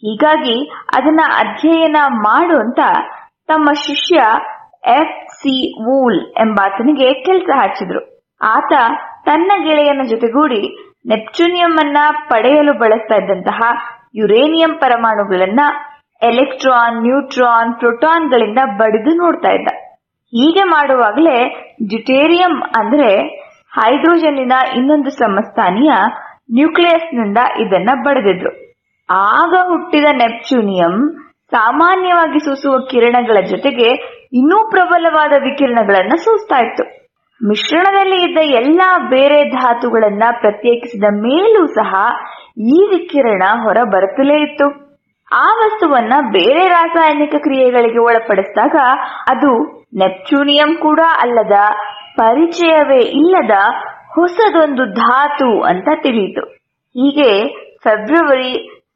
ಹೀಗಾಗಿ ಅದನ್ನ ಅಧ್ಯಯನ ಮಾಡು ಅಂತ ತಮ್ಮ ಶಿಷ್ಯ F.C. ವೂಲ್ ಎಂಬಾತನಿಗೆ ಕೆಲಸ ಹಚ್ಚಿದ್ರು. ಆತ ತನ್ನ ಗೆಳೆಯನ ಜೊತೆಗೂಡಿ ನೆಪ್ಚೂನಿಯಂ ಅನ್ನ ಪಡೆಯಲು ಬಳಸ್ತಾ ಇದ್ದಂತಹ ಯುರೇನಿಯಂ ಪರಮಾಣುಗಳನ್ನ ಎಲೆಕ್ಟ್ರಾನ್, ನ್ಯೂಟ್ರಾನ್, ಪ್ರೋಟಾನ್ಗಳಿಂದ ಬಡಿದು ನೋಡ್ತಾ ಇದ್ದ. ಹೀಗೆ ಮಾಡುವಾಗಲೇ ಡ್ಯೂಟೇರಿಯಂ ಅಂದ್ರೆ ಹೈಡ್ರೋಜನ್ನಿನ ಇನ್ನೊಂದು ಸಮಸ್ಥಾನಿಯ ನ್ಯೂಕ್ಲಿಯಸ್ನಿಂದ ಇದನ್ನ ಬಡಿದಿದ್ರು. ಆಗ ಹುಟ್ಟಿದ ನೆಪ್ಚೂನಿಯಂ ಸಾಮಾನ್ಯವಾಗಿ ಸೂಸುವ ಕಿರಣಗಳ ಜೊತೆಗೆ ಇನ್ನೂ ಪ್ರಬಲವಾದ ವಿಕಿರಣಗಳನ್ನ ಸೂಸ್ತಾ ಇತ್ತು. ಮಿಶ್ರಣದಲ್ಲಿ ಇದ್ದ ಎಲ್ಲಾ ಬೇರೆ ಧಾತುಗಳನ್ನ ಪ್ರತ್ಯೇಕಿಸಿದ ಮೇಲೂ ಸಹ ಈ ವಿಕಿರಣ ಹೊರ ಬರುತ್ತಲೇ ಇತ್ತು. ಆ ವಸ್ತುವನ್ನ ಬೇರೆ ರಾಸಾಯನಿಕ ಕ್ರಿಯೆಗಳಿಗೆ ಒಳಪಡಿಸಿದಾಗ ಅದು ನೆಪ್ಚೂನಿಯಂ ಕೂಡ ಅಲ್ಲದ, ಪರಿಚಯವೇ ಇಲ್ಲದ ಹೊಸದೊಂದು ಧಾತು ಅಂತ ತಿಳಿಯಿತು. ಹೀಗೆ ಫೆಬ್ರವರಿ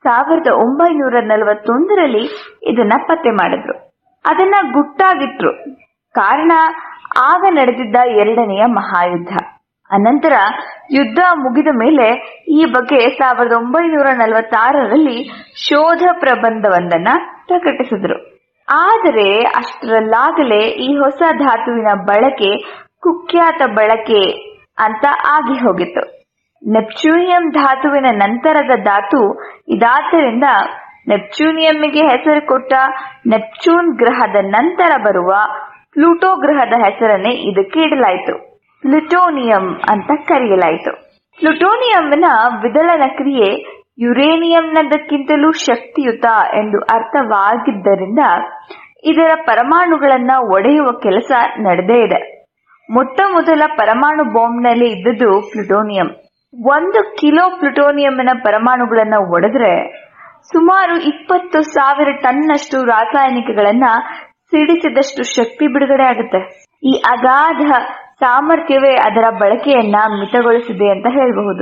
1941ರಲ್ಲಿ ಇದನ್ನ ಪತ್ತೆ ಮಾಡಿದ್ರು. ಅದನ್ನ ಗುಟ್ಟಾಗಿಟ್ರು. ಕಾರಣ ಆಗ ನಡೆದಿದ್ದ ಎರಡನೆಯ ಮಹಾಯುದ್ಧ. ಅನಂತರ ಯುದ್ಧ ಮುಗಿದ ಮೇಲೆ ಈ ಬಗ್ಗೆ 1946ರಲ್ಲಿ ಶೋಧ ಪ್ರಬಂಧವೊಂದನ್ನ ಪ್ರಕಟಿಸಿದ್ರು. ಆದರೆ ಅಷ್ಟರಲ್ಲಾಗಲೇ ಈ ಹೊಸ ಧಾತುವಿನ ಬಳಕೆ ಕುಖ್ಯಾತ ಬಳಕೆ ಅಂತ ಆಗಿ ಹೋಗಿತ್ತು. ನೆಪ್ಚೂನಿಯಂ ಧಾತುವಿನ ನಂತರದ ಧಾತು ಇದಾದ್ದರಿಂದ ನೆಪ್ಚೂನಿಯಂಗೆ ಹೆಸರು ಕೊಟ್ಟ ನೆಪ್ಚೂನ್ ಗ್ರಹದ ನಂತರ ಬರುವ ಪ್ಲೂಟೋ ಗ್ರಹದ ಹೆಸರನ್ನೇ ಇದಕ್ಕೆ ಇಡಲಾಯಿತು. ಪ್ಲುಟೋನಿಯಂ ಅಂತ ಕರೆಯಲಾಯಿತು. ಪ್ಲುಟೋನಿಯಂನ ವಿದಳನ ಕ್ರಿಯೆ ಯುರೇನಿಯಂನದಕ್ಕಿಂತಲೂ ಶಕ್ತಿಯುತ ಎಂದು ಅರ್ಥವಾಗಿದ್ದರಿಂದ ಇದರ ಪರಮಾಣುಗಳನ್ನ ಒಡೆಯುವ ಕೆಲಸ ನಡೆದೇ ಇದೆ. ಮೊಟ್ಟ ಮೊದಲ ಪರಮಾಣು ಬಾಂಬ್ನಲ್ಲಿ ಇದ್ದದ್ದು ಪ್ಲುಟೋನಿಯಂ. 1 ಕಿಲೋ ಪ್ಲುಟೋನಿಯಂನ ಪರಮಾಣುಗಳನ್ನ ಒಡೆದ್ರೆ ಸುಮಾರು 20,000 ಟನ್ನಷ್ಟು ರಾಸಾಯನಿಕಗಳನ್ನ ಸಿಡಿಸಿದಷ್ಟು ಶಕ್ತಿ ಬಿಡುಗಡೆ ಆಗುತ್ತೆ. ಈ ಅಗಾಧ ಸಾಮರ್ಥ್ಯವೇ ಅದರ ಬಳಕೆಯನ್ನ ಮಿತಗೊಳಿಸಿದೆ ಅಂತ ಹೇಳಬಹುದು.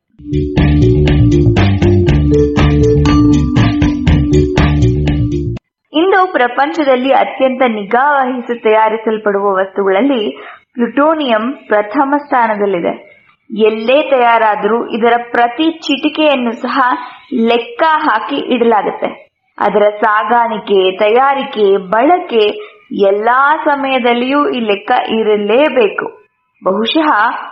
ಇಂದು ಪ್ರಪಂಚದಲ್ಲಿ ಅತ್ಯಂತ ನಿಗಾ ವಹಿಸಿ ತಯಾರಿಸಲ್ಪಡುವ ವಸ್ತುಗಳಲ್ಲಿ ಪ್ಲುಟೋನಿಯಂ ಪ್ರಥಮ ಸ್ಥಾನದಲ್ಲಿದೆ. ಎಲ್ಲೇ ತಯಾರಾದರೂ ಇದರ ಪ್ರತಿ ಚಿಟಿಕೆಯನ್ನು ಸಹ ಲೆಕ್ಕ ಹಾಕಿ ಇಡಲಾಗುತ್ತೆ. ಅದರ ಸಾಗಾಣಿಕೆ, ತಯಾರಿಕೆ, ಬಳಕೆ ಎಲ್ಲಾ ಸಮಯದಲ್ಲಿಯೂ ಈ ಲೆಕ್ಕ ಇರಲೇಬೇಕು. ಬಹುಶಃ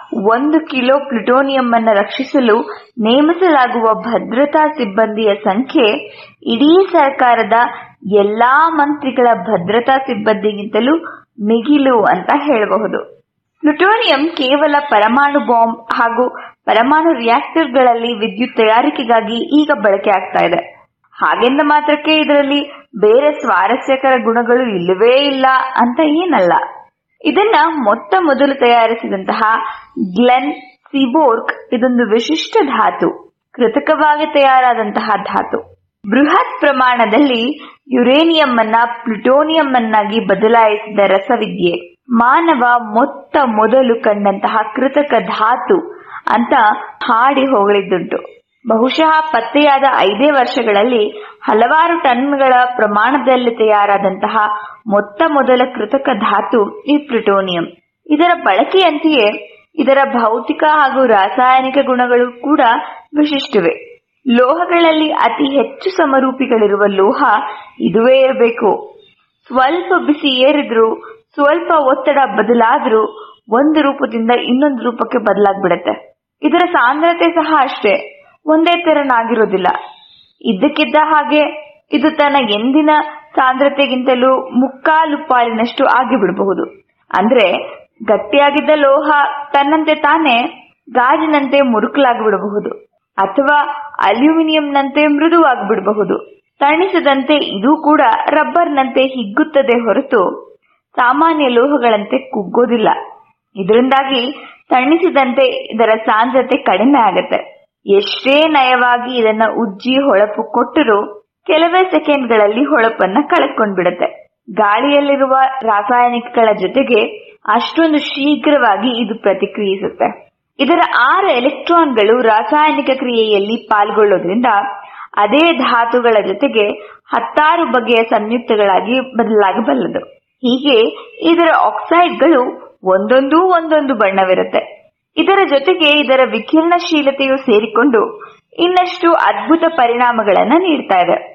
1 ಕಿಲೋ ಪ್ಲುಟೋನಿಯಂ ಅನ್ನು ರಕ್ಷಿಸಲು ನೇಮಿಸಲಾಗುವ ಭದ್ರತಾ ಸಿಬ್ಬಂದಿಯ ಸಂಖ್ಯೆ ಇಡೀ ಸರ್ಕಾರದ ಎಲ್ಲಾ ಮಂತ್ರಿಗಳ ಭದ್ರತಾ ಸಿಬ್ಬಂದಿಗಿಂತಲೂ ಮಿಗಿಲು ಅಂತ ಹೇಳಬಹುದು. ಪ್ಲುಟೋನಿಯಂ ಕೇವಲ ಪರಮಾಣು ಬಾಂಬ್ ಹಾಗೂ ಪರಮಾಣು ರಿಯಾಕ್ಟರ್ಗಳಲ್ಲಿ ವಿದ್ಯುತ್ ತಯಾರಿಕೆಗಾಗಿ ಈಗ ಬಳಕೆ ಆಗ್ತಾ ಇದೆ. ಹಾಗೆಂದ ಮಾತ್ರಕ್ಕೆ ಇದರಲ್ಲಿ ಬೇರೆ ಸ್ವಾರಸ್ಯಕರ ಗುಣಗಳು ಇಲ್ಲವೇ ಇಲ್ಲ ಅಂತ ಏನಲ್ಲ. ಇದನ್ನ ಮೊಟ್ಟ ಮೊದಲು ತಯಾರಿಸಿದಂತಹ ಗ್ಲೆನ್ ಸೀಬೋರ್ಗ್ ಇದೊಂದು ವಿಶಿಷ್ಟ ಧಾತು, ಕೃತಕವಾಗಿ ತಯಾರಾದಂತಹ ಧಾತು. ಬೃಹತ್ ಪ್ರಮಾಣದಲ್ಲಿ ಯುರೇನಿಯಂ ಅನ್ನ ಪ್ಲುಟೋನಿಯಂ ಅನ್ನಾಗಿ ಬದಲಾಯಿಸಿದ ರಸವಿದ್ಯೆ ಮಾನವ ಮೊಟ್ಟ ಮೊದಲು ಕಂಡಂತಹ ಕೃತಕ ಧಾತು ಅಂತ ಹಾಡಿ ಹೊಗಳಿದ್ದುಂಟು. ಬಹುಶಃ ಪತ್ತೆಯಾದ 5 ವರ್ಷಗಳಲ್ಲಿ ಹಲವಾರು ಟನ್ಗಳ ಪ್ರಮಾಣದಲ್ಲಿ ತಯಾರಾದಂತಹ ಮೊಟ್ಟ ಮೊದಲ ಕೃತಕ ಧಾತು ಈ ಪ್ಲುಟೋನಿಯಂ. ಇದರ ಬಳಕೆಯಂತೆಯೇ ಇದರ ಭೌತಿಕ ಹಾಗೂ ರಾಸಾಯನಿಕ ಗುಣಗಳು ಕೂಡ ವಿಶಿಷ್ಟವೇ. ಲೋಹಗಳಲ್ಲಿ ಅತಿ ಹೆಚ್ಚು ಸಮರೂಪಿಗಳಿರುವ ಲೋಹ ಇದುವೇ ಇರಬೇಕು. ಸ್ವಲ್ಪ ಬಿಸಿ ಏರಿದ್ರು, ಸ್ವಲ್ಪ ಒತ್ತಡ ಬದಲಾದ್ರೂ ಒಂದು ರೂಪದಿಂದ ಇನ್ನೊಂದು ರೂಪಕ್ಕೆ ಬದಲಾಗ್ಬಿಡತ್ತೆ. ಇದರ ಸಾಂದ್ರತೆ ಸಹ ಅಷ್ಟೇ, ಒಂದೇ ತೆರನಾಗಿರೋದಿಲ್ಲ. ಇದ್ದಕ್ಕಿದ್ದ ಹಾಗೆ ಇದು ತನ್ನ ಎಂದಿನ ಸಾಂದ್ರತೆಗಿಂತಲೂ 1/4 ಪಾಲಿನಷ್ಟು ಆಗಿಬಿಡಬಹುದು. ಅಂದ್ರೆ ಗಟ್ಟಿಯಾಗಿದ್ದ ಲೋಹ ತನ್ನಂತೆ ತಾನೇ ಗಾಜಿನಂತೆ ಮುರುಕಲಾಗಿಬಿಡಬಹುದು, ಅಥವಾ ಅಲ್ಯೂಮಿನಿಯಂನಂತೆ ಮೃದುವಾಗಿಬಿಡಬಹುದು. ತಣಿಸದಂತೆ ಇದು ಕೂಡ ರಬ್ಬರ್ನಂತೆ ಹಿಗ್ಗುತ್ತದೆ ಹೊರತು ಸಾಮಾನ್ಯ ಲೋಹಗಳಂತೆ ಕುಗ್ಗೋದಿಲ್ಲ. ಇದರಿಂದಾಗಿ ತಣಿಸಿದಂತೆ ಇದರ ಸಾಂದ್ರತೆ ಕಡಿಮೆ ಆಗತ್ತೆ. ಎಷ್ಟೇ ನಯವಾಗಿ ಇದನ್ನ ಉಜ್ಜಿ ಹೊಳಪು ಕೊಟ್ಟರೂ ಕೆಲವೇ ಸೆಕೆಂಡ್ಗಳಲ್ಲಿ ಹೊಳಪನ್ನ ಕಳೆದುಕೊಂಡ್ಬಿಡತ್ತೆ. ಗಾಳಿಯಲ್ಲಿರುವ ರಾಸಾಯನಿಕಗಳ ಜೊತೆಗೆ ಅಷ್ಟೊಂದು ಶೀಘ್ರವಾಗಿ ಇದು ಪ್ರತಿಕ್ರಿಯಿಸುತ್ತೆ. ಇದರ 6 ಎಲೆಕ್ಟ್ರಾನ್ಗಳು ರಾಸಾಯನಿಕ ಕ್ರಿಯೆಯಲ್ಲಿ ಪಾಲ್ಗೊಳ್ಳೋದ್ರಿಂದ ಅದೇ ಧಾತುಗಳ ಜೊತೆಗೆ 16 ಬಗೆಯ ಸಂಯುಕ್ತಗಳಾಗಿ ಬದಲಾಗಬಲ್ಲದು. ಹೀಗೆ ಇದರ ಆಕ್ಸೈಡ್ಗಳು ಒಂದೊಂದು ಬಣ್ಣವಿರುತ್ತೆ. ಇದರ ಜೊತೆಗೆ ಇದರ ವಿಕಿರಣಶೀಲತೆಯು ಸೇರಿಕೊಂಡು ಇನ್ನಷ್ಟು ಅದ್ಭುತ ಪರಿಣಾಮಗಳನ್ನ ನೀಡ್ತಾ ಇದೆ.